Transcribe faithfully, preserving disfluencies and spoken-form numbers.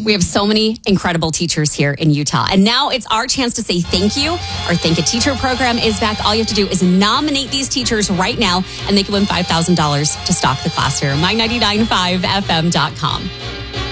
We have so many incredible teachers here in Utah. And now it's our chance to say thank you. Our Thank a Teacher program is back. All you have to do is nominate these teachers right now, and they can win five thousand dollars to stock the classroom. my ninety-nine point five F M dot com.